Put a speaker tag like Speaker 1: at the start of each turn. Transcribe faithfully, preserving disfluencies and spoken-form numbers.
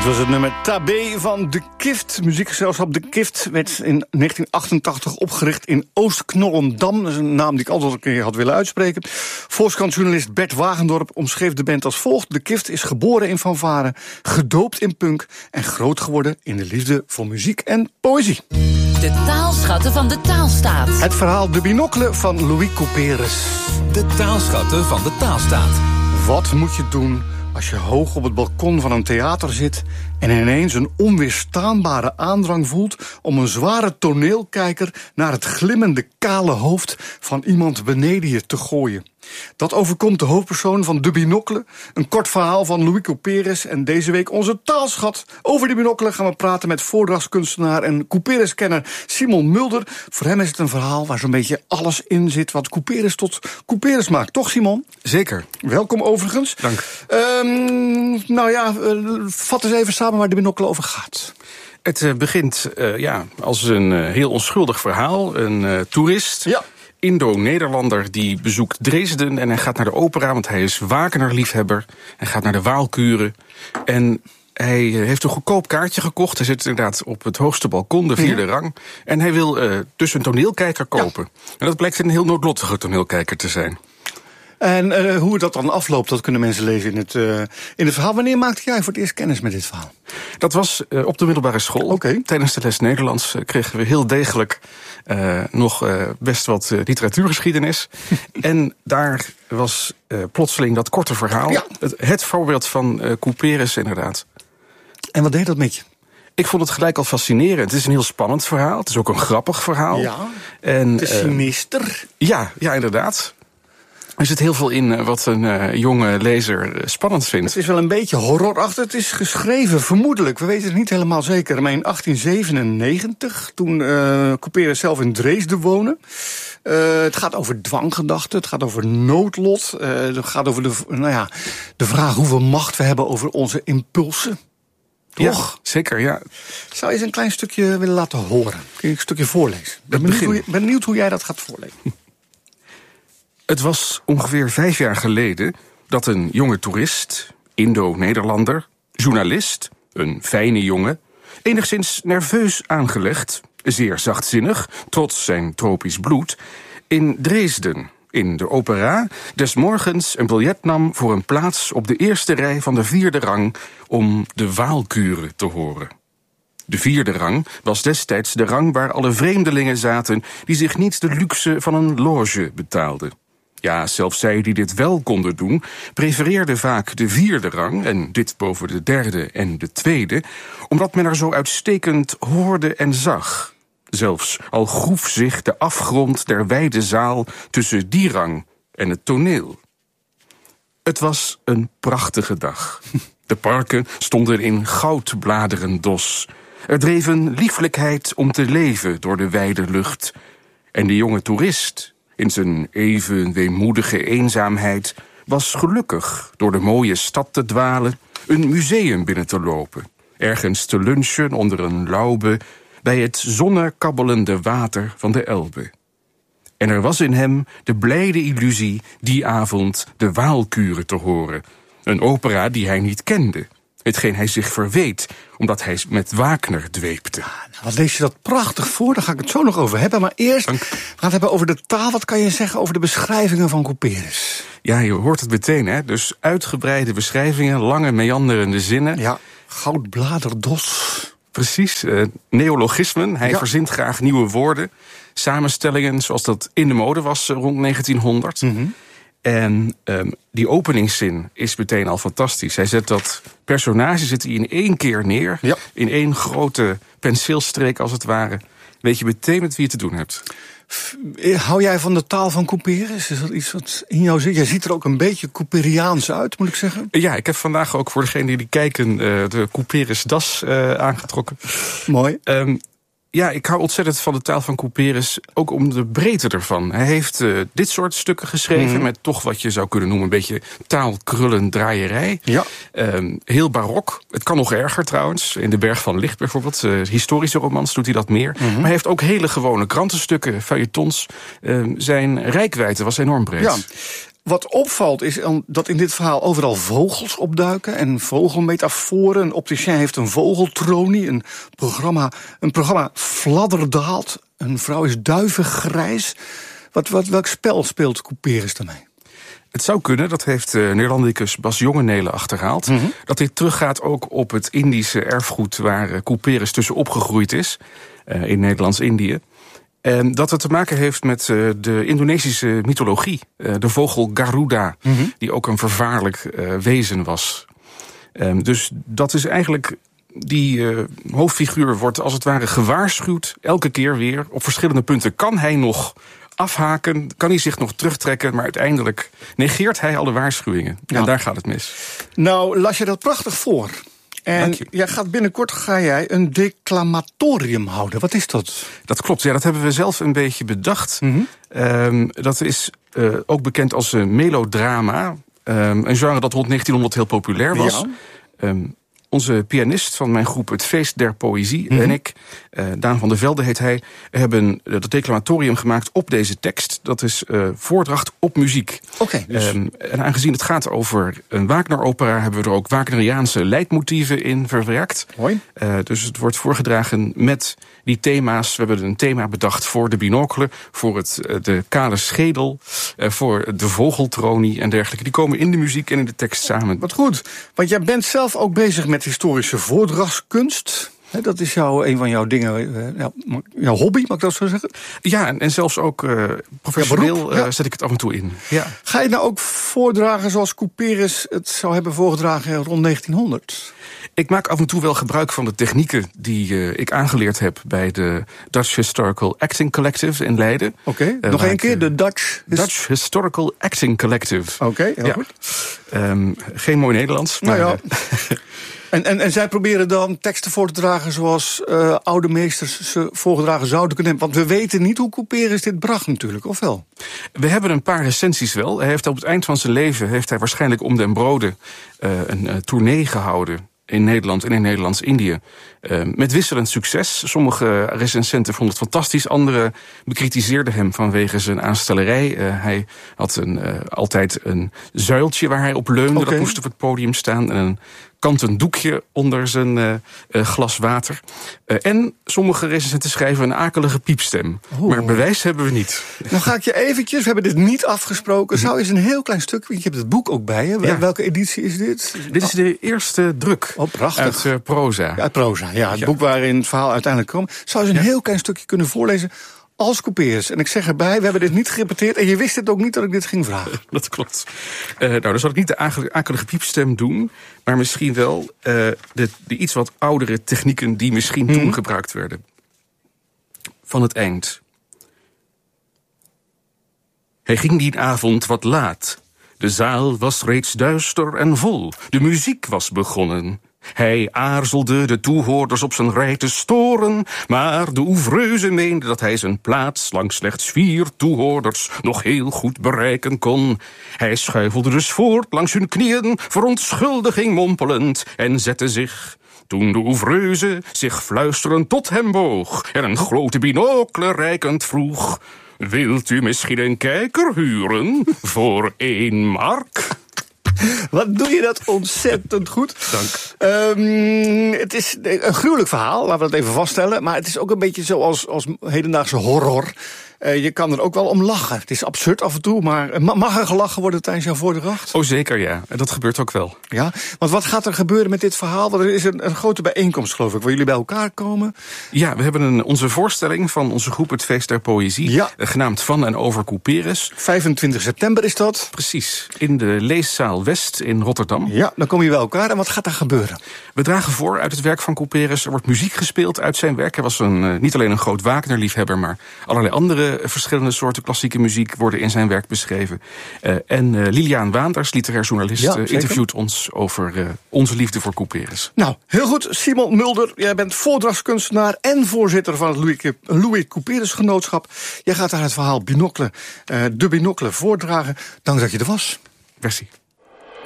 Speaker 1: Dit was het nummer Tabé van De Kift. Muziekgezelschap De Kift werd in negentien achtentachtig opgericht in Oost-Knollendam. Dat is een naam die ik altijd een keer had willen uitspreken. Volkskrantjournalist Bert Wagendorp omschreef de band als volgt. De Kift is geboren in fanfare, gedoopt in punk en groot geworden in de liefde voor muziek en poëzie.
Speaker 2: De taalschatten van de taalstaat.
Speaker 1: Het verhaal De Binocle van Louis Couperus.
Speaker 3: De taalschatten van de taalstaat.
Speaker 1: Wat moet je doen als je hoog op het balkon van een theater zit en ineens een onweerstaanbare aandrang voelt om een zware toneelkijker naar het glimmende kale hoofd van iemand beneden je te gooien? Dat overkomt de hoofdpersoon van De Binocle, een kort verhaal van Louis Couperus. En deze week onze taalschat. Over De Binocle gaan we praten met voordrachtskunstenaar en Couperus-kenner Simon Mulder. Voor hem is het een verhaal waar zo'n beetje alles in zit wat Couperus tot Couperus maakt. Toch, Simon?
Speaker 4: Zeker.
Speaker 1: Welkom overigens.
Speaker 4: Dank.
Speaker 1: Um, nou ja, uh, vat eens even samen waar De Binocle over gaat.
Speaker 4: Het uh, begint uh, ja, als een uh, heel onschuldig verhaal. Een uh, toerist...
Speaker 1: Ja.
Speaker 4: Indo-Nederlander die bezoekt Dresden en hij gaat naar de opera, want hij is Wagner-liefhebber. Hij gaat naar de Waalkuren en hij heeft een goedkoop kaartje gekocht. Hij zit inderdaad op het hoogste balkon, de vierde ja. rang. En hij wil uh, dus een toneelkijker kopen. Ja. En dat blijkt een heel noodlottige toneelkijker te zijn.
Speaker 1: En uh, hoe dat dan afloopt, dat kunnen mensen lezen in het, uh, in het verhaal. Wanneer maakte jij voor het eerst kennis met dit verhaal?
Speaker 4: Dat was uh, op de middelbare school.
Speaker 1: Okay.
Speaker 4: Tijdens de les Nederlands uh, kregen we heel degelijk uh, nog uh, best wat uh, literatuurgeschiedenis. En daar was uh, plotseling dat korte verhaal.
Speaker 1: Ja.
Speaker 4: Het, het voorbeeld van uh, Couperus inderdaad.
Speaker 1: En wat deed dat met je?
Speaker 4: Ik vond het gelijk al fascinerend. Het is een heel spannend verhaal. Het is ook een grappig verhaal.
Speaker 1: Ja,
Speaker 4: en,
Speaker 1: het is
Speaker 4: uh,
Speaker 1: sinister.
Speaker 4: Ja, ja, inderdaad. Er zit heel veel in wat een uh, jonge lezer uh, spannend vindt.
Speaker 1: Het is wel een beetje horrorachtig. Het is geschreven, vermoedelijk, we weten het niet helemaal zeker, maar in achttien zevenennegentig, toen uh, Couperus zelf in Dresden woonde. Uh, het gaat over dwanggedachten, het gaat over noodlot. Uh, het gaat over de, nou ja, de vraag hoeveel macht we hebben over onze impulsen. Toch?
Speaker 4: Ja, zeker, ja.
Speaker 1: Zou je eens een klein stukje willen laten horen? Kun je een stukje voorlezen? Ik ben benieuwd hoe, je, ben benieuwd hoe jij dat gaat voorlezen.
Speaker 4: Het was ongeveer vijf jaar geleden dat een jonge toerist, Indo-Nederlander, journalist, een fijne jongen, enigszins nerveus aangelegd, zeer zachtzinnig, trots zijn tropisch bloed, in Dresden, in de opera, des morgens een biljet nam voor een plaats op de eerste rij van de vierde rang om de Waalkuren te horen. De vierde rang was destijds de rang waar alle vreemdelingen zaten die zich niet de luxe van een loge betaalden. Ja, zelfs zij die dit wel konden doen, prefereerden vaak de vierde rang, en dit boven de derde en de tweede, omdat men er zo uitstekend hoorde en zag. Zelfs al groef zich de afgrond der wijde zaal tussen die rang en het toneel. Het was een prachtige dag. De parken stonden in goudbladeren dos. Er dreef een lieflijkheid om te leven door de wijde lucht. En de jonge toerist, in zijn even weemoedige eenzaamheid, was gelukkig door de mooie stad te dwalen, een museum binnen te lopen, ergens te lunchen onder een laube bij het zonnekabbelende water van de Elbe. En er was in hem de blijde illusie die avond de Waalkuren te horen, een opera die hij niet kende, hetgeen hij zich verweet, omdat hij met Wagner dweepte.
Speaker 1: Ja, nou, wat lees je dat prachtig voor, daar ga ik het zo nog over hebben. Maar eerst,
Speaker 4: Dank.
Speaker 1: we gaan het hebben over de taal. Wat kan je zeggen over de beschrijvingen van Couperus?
Speaker 4: Ja, je hoort het meteen, hè. Dus uitgebreide beschrijvingen, lange meanderende zinnen.
Speaker 1: Ja, goudbladerdos.
Speaker 4: Precies, uh, neologismen. Hij
Speaker 1: ja.
Speaker 4: verzint graag nieuwe woorden, samenstellingen zoals dat in de mode was rond negentienhonderd.
Speaker 1: Mm-hmm.
Speaker 4: En um, die openingszin is meteen al fantastisch. Hij zet dat personage zit hij in één keer neer,
Speaker 1: ja.
Speaker 4: in één grote penseelstreek als het ware. Weet je meteen met wie je te doen hebt.
Speaker 1: Hou jij van de taal van Couperus? Is dat iets wat in jou zit? Jij ziet er ook een beetje Couperiaans uit, moet ik zeggen.
Speaker 4: Ja, ik heb vandaag ook voor degenen die kijken uh, de Couperus das uh, aangetrokken.
Speaker 1: Mooi.
Speaker 4: Um, Ja, ik hou ontzettend van de taal van Couperus, ook om de breedte ervan. Hij heeft uh, dit soort stukken geschreven, mm-hmm. met toch wat je zou kunnen noemen een beetje taalkrullen draaierij.
Speaker 1: Ja.
Speaker 4: Um, heel barok. Het kan nog erger trouwens. In de Berg van Licht bijvoorbeeld. Uh, historische romans doet hij dat meer. Mm-hmm. Maar hij heeft ook hele gewone krantenstukken, feuilletons. Uh, zijn reikwijdte was enorm breed.
Speaker 1: Ja. wat opvalt is dat in dit verhaal overal vogels opduiken en vogelmetaforen. Een opticien heeft een vogeltronie, een programma, een programma fladderdaalt. Een vrouw is duivengrijs. Wat, wat, welk spel speelt Couperus daarmee?
Speaker 4: Het zou kunnen, dat heeft uh, Neerlandicus Bas Jongenelen achterhaald... Mm-hmm. dat dit teruggaat ook op het Indische erfgoed waar uh, Couperus tussen opgegroeid is, uh, in Nederlands-Indië. En dat het te maken heeft met uh, de Indonesische mythologie. Uh, de vogel Garuda, mm-hmm. die ook een vervaarlijk uh, wezen was. Um, dus dat is eigenlijk... Die uh, hoofdfiguur wordt als het ware gewaarschuwd, elke keer weer. Op verschillende punten kan hij nog afhaken, kan hij zich nog terugtrekken, maar uiteindelijk negeert hij alle waarschuwingen. Ja. En daar gaat het mis.
Speaker 1: Nou, las je dat prachtig voor. En jij gaat binnenkort ga jij een declamatorium houden. Wat is dat?
Speaker 4: Dat klopt, ja, dat hebben we zelf een beetje bedacht. Mm-hmm. Um, dat is uh, ook bekend als een melodrama. Um, een genre dat rond negentienhonderd heel populair was. Ja. Um, Onze pianist van mijn groep Het Feest der Poëzie mm-hmm. en ik, uh, Daan van der Velde heet hij, hebben dat declamatorium gemaakt op deze tekst. Dat is uh, voordracht op muziek.
Speaker 1: Oké. Okay, dus...
Speaker 4: um, en aangezien het gaat over een Wagner-opera, hebben we er ook Wagneriaanse leidmotieven in verwerkt.
Speaker 1: Mooi.
Speaker 4: Uh, dus het wordt voorgedragen met die thema's. We hebben een thema bedacht voor de binocle, voor het, uh, de kale schedel, uh, voor de vogeltronie en dergelijke. Die komen in de muziek en in de tekst samen.
Speaker 1: Wat goed, want jij bent zelf ook bezig met historische voordrachtskunst. He, dat is jou, een van jouw dingen, uh, jouw hobby, mag ik dat zo zeggen?
Speaker 4: Ja, en, en zelfs ook uh, professioneel ja, ja. Uh, zet ik het af en toe in. Ja.
Speaker 1: Ga je nou ook voordragen zoals Couperus het zou hebben voorgedragen rond negentienhonderd?
Speaker 4: Ik maak af en toe wel gebruik van de technieken die uh, ik aangeleerd heb bij de Dutch Historical Acting Collective in Leiden.
Speaker 1: Oké, okay. uh, nog één keer, de Dutch...
Speaker 4: Dutch Historical Acting Collective.
Speaker 1: Oké, okay, heel
Speaker 4: ja.
Speaker 1: goed.
Speaker 4: Um, geen mooi Nederlands, maar...
Speaker 1: Nou ja. En, en, en zij proberen dan teksten voor te dragen zoals uh, oude meesters ze voorgedragen zouden kunnen hebben. Want we weten niet hoe Couperus dit bracht natuurlijk, of wel?
Speaker 4: We hebben een paar recensies wel. Hij heeft op het eind van zijn leven heeft hij waarschijnlijk om den brode uh, een uh, tournee gehouden in Nederland en in Nederlands-Indië. Uh, met wisselend succes. Sommige recensenten vonden het fantastisch. Anderen bekritiseerden hem vanwege zijn aanstellerij. Uh, hij had een, uh, altijd een zuiltje waar hij op leunde. Okay. Dat moest op het podium staan. En een kanten doekje onder zijn uh, uh, glas water. Uh, en sommige recensenten schrijven een akelige piepstem. Oh. Maar bewijs hebben we niet.
Speaker 1: Nou ga ik je eventjes, we hebben dit niet afgesproken. Zou eens een heel klein stuk, want je hebt het boek ook bij je. Ja. Welke editie is dit?
Speaker 4: Dit is de eerste druk.
Speaker 1: Oh, prachtig.
Speaker 4: Uit uh, proza.
Speaker 1: Ja, uit proza, ja. Het ja. boek waarin het verhaal uiteindelijk kwam. Zou eens een ja. heel klein stukje kunnen voorlezen als Couperus. En ik zeg erbij, we hebben dit niet gerepeteerd en je wist het ook niet dat ik dit ging vragen.
Speaker 4: Dat klopt. Uh, nou, dan zal ik niet de akelige piepstem doen, maar misschien wel uh, de, de iets wat oudere technieken die misschien hmm. toen gebruikt werden. Van het eind. Hij ging die avond wat laat. De zaal was reeds duister en vol. De muziek was begonnen. Hij aarzelde de toehoorders op zijn rij te storen, maar de oeuvreuse meende dat hij zijn plaats langs slechts vier toehoorders nog heel goed bereiken kon. Hij schuifelde dus voort langs hun knieën, verontschuldiging mompelend, en zette zich. Toen de oeuvreuse zich fluisterend tot hem boog en een grote binocle reikend vroeg: wilt u misschien een kijker huren voor één mark?
Speaker 1: Wat doe je dat ontzettend goed.
Speaker 4: Dank.
Speaker 1: Um, het is een gruwelijk verhaal, laten we dat even vaststellen. Maar het is ook een beetje zoals als hedendaagse horror. Uh, je kan er ook wel om lachen. Het is absurd af en toe, maar mag er gelachen worden tijdens jouw voordracht?
Speaker 4: Oh, zeker, ja. En dat gebeurt ook wel.
Speaker 1: Ja, want wat gaat er gebeuren met dit verhaal? Want er is een, een grote bijeenkomst, geloof ik, waar jullie bij elkaar komen.
Speaker 4: Ja, we hebben een, onze voorstelling van onze groep Het Feest der Poëzie, ja. genaamd Van en over Couperus.
Speaker 1: vijfentwintig september is dat.
Speaker 4: Precies, in de Leeszaal West in Rotterdam.
Speaker 1: Ja, dan kom je bij elkaar. En wat gaat er gebeuren?
Speaker 4: We dragen voor uit het werk van Couperus. Er wordt muziek gespeeld uit zijn werk. Hij was een, uh, niet alleen een groot Wagner-liefhebber, maar allerlei andere verschillende soorten klassieke muziek worden in zijn werk beschreven. Uh, en uh, Liliaan Waanders, literair journalist, ja, uh, interviewt ons over uh, onze liefde voor Couperus.
Speaker 1: Nou, heel goed. Simon Mulder, jij bent voordrachtskunstenaar en voorzitter van het Louis, Louis Couperus Genootschap. Jij gaat daar het verhaal Binocle, uh, de Binocle voordragen. Dank dat je er was.
Speaker 4: Merci.